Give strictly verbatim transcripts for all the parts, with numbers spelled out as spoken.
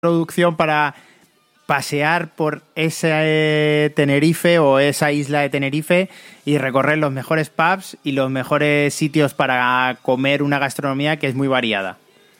producción para pasear por ese Tenerife o esa isla de Tenerife y recorrer los mejores pubs y los mejores sitios para comer una gastronomía que es muy variada.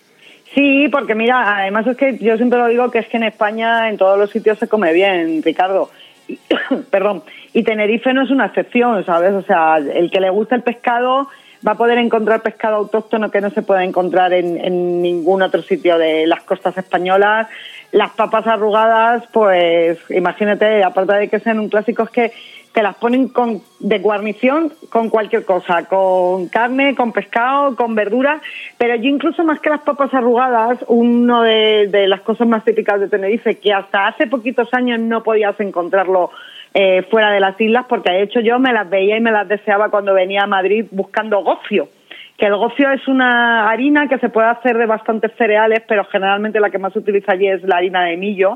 Sí, porque mira, además es que yo siempre lo digo que es que en España en todos los sitios se come bien, Ricardo. Y, perdón, y Tenerife no es una excepción, ¿sabes? O sea, el que le gusta el pescado va a poder encontrar pescado autóctono que no se puede encontrar en, en ningún otro sitio de las costas españolas. Las papas arrugadas, pues imagínate, aparte de que sean un clásico, es que te las ponen con de guarnición con cualquier cosa, con carne, con pescado, con verdura, pero yo incluso más que las papas arrugadas, uno de, de las cosas más típicas de Tenerife, que hasta hace poquitos años no podías encontrarlo eh, fuera de las islas, porque de hecho yo me las veía y me las deseaba cuando venía a Madrid buscando gofio. Que el gofio es una harina que se puede hacer de bastantes cereales, pero generalmente la que más se utiliza allí es la harina de millo.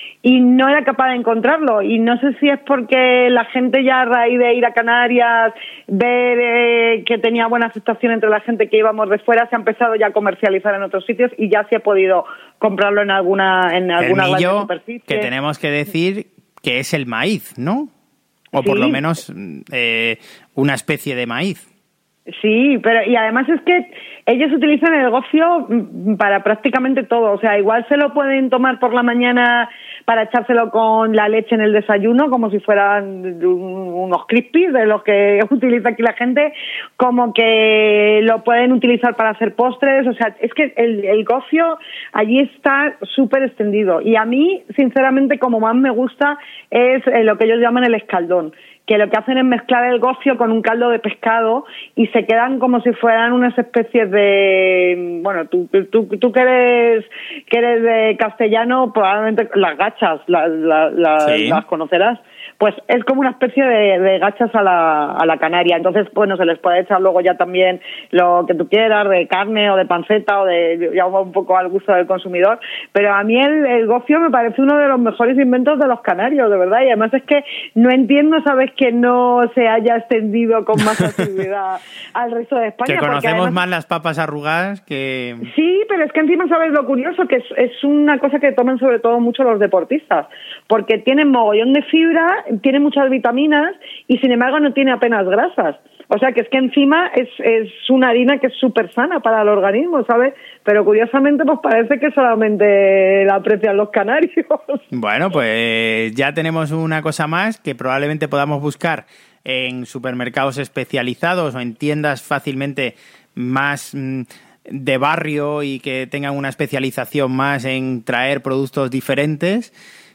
Y no era capaz de encontrarlo. Y no sé si es porque la gente ya a raíz de ir a Canarias, ver eh, que tenía buena aceptación entre la gente que íbamos de fuera, se ha empezado ya a comercializar en otros sitios y ya se ha podido comprarlo en alguna en alguna el millo, superficie. Que tenemos que decir que es el maíz, ¿no? O sí. por lo menos eh, una especie de maíz. Sí, pero y además es que ellos utilizan el gofio para prácticamente todo. O sea, igual se lo pueden tomar por la mañana para echárselo con la leche en el desayuno, como si fueran unos crispies de los que utiliza aquí la gente, como que lo pueden utilizar para hacer postres. O sea, es que el, el gofio allí está súper extendido. Y a mí, sinceramente, como más me gusta es lo que ellos llaman el escaldón, que lo que hacen es mezclar el gofio con un caldo de pescado y se quedan como si fueran unas especies de... Bueno, tú, tú, tú que eres que eres de castellano, probablemente las gachas la, la, la, sí. las conocerás. Pues es como una especie de, de gachas a la, a la canaria. Entonces, bueno, se les puede echar luego ya también lo que tú quieras, de carne o de panceta o de ya un poco al gusto del consumidor. Pero a mí el, el gofio me parece uno de los mejores inventos de los canarios, de verdad. Y además es que no entiendo, ¿sabes?, que no se haya extendido con más facilidad al resto de España. Que conocemos además, más las papas arrugadas que... Sí, pero es que encima sabes lo curioso, que es, es una cosa que toman sobre todo mucho los deportistas, porque tienen mogollón de fibra, tiene muchas vitaminas y sin embargo no tiene apenas grasas. O sea que es que encima es, es una harina que es súper sana para el organismo, ¿sabes? Pero curiosamente pues parece que solamente la aprecian los canarios. Bueno, pues ya tenemos una cosa más que probablemente podamos buscar en supermercados especializados o en tiendas fácilmente más mmm, de barrio y que tengan una especialización más en traer productos diferentes.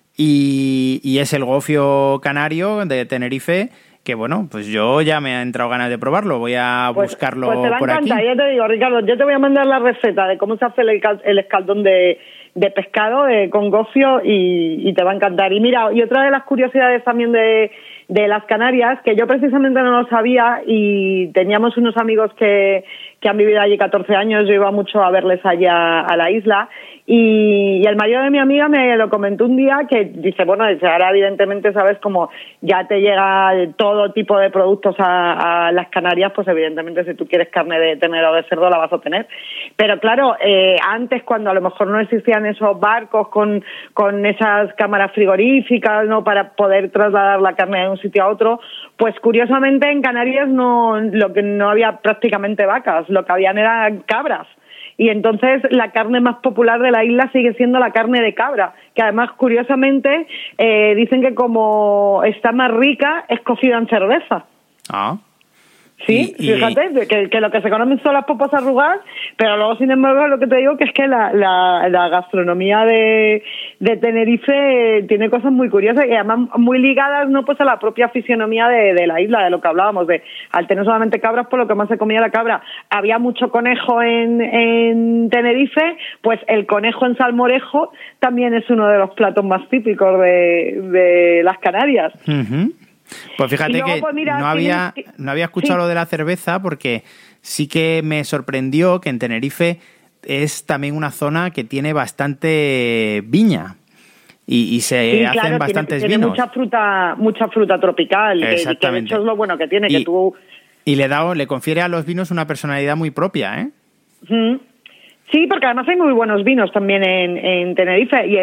Y, y es el gofio canario de Tenerife, que bueno, pues yo ya me ha entrado ganas de probarlo, voy a pues, buscarlo pues te va por a encantar. aquí. Ya te digo, Ricardo, yo te voy a mandar la receta de cómo se hace el, el escaldón de, de pescado eh, con gofio y, y te va a encantar. Y mira, y otra de las curiosidades también de, de las Canarias, que yo precisamente no lo sabía y teníamos unos amigos que, que han vivido allí catorce años, yo iba mucho a verles allá a la isla. Y, y el marido de mi amiga me lo comentó un día que dice, bueno, dice, ahora evidentemente sabes como ya te llega todo tipo de productos a, a las Canarias, pues evidentemente si tú quieres carne de ternera o de cerdo la vas a tener. Pero claro, eh, antes cuando a lo mejor no existían esos barcos con, con esas cámaras frigoríficas, ¿no?, para poder trasladar la carne de un sitio a otro, pues curiosamente en Canarias no, lo que no había prácticamente vacas, lo que habían eran cabras. Y entonces la carne más popular de la isla sigue siendo la carne de cabra, que además, curiosamente, eh, dicen que como está más rica, es cocida en cerveza. Ah. Sí, y, fíjate, y... Que, que lo que se conocen son las papas arrugadas, pero luego, sin embargo, lo que te digo que es que la, la, la gastronomía de, de Tenerife tiene cosas muy curiosas y además muy ligadas, no pues a la propia fisionomía de, de la isla, de lo que hablábamos, de al tener solamente cabras, por lo que más se comía la cabra. Había mucho conejo en, en Tenerife, pues el conejo en salmorejo también es uno de los platos más típicos de, de las Canarias. Uh-huh. Pues fíjate luego, que pues mira, no había que... no había escuchado sí. lo de la cerveza porque sí que me sorprendió que en Tenerife es también una zona que tiene bastante viña y, y se sí, hacen claro, bastantes tiene, vinos. Tiene mucha fruta, mucha fruta tropical. Exactamente. Que, que eso es lo bueno que tiene, y, que tú... Y le, da, le confiere a los vinos una personalidad muy propia, ¿eh? Mm. Sí, porque además hay muy buenos vinos también en, en Tenerife y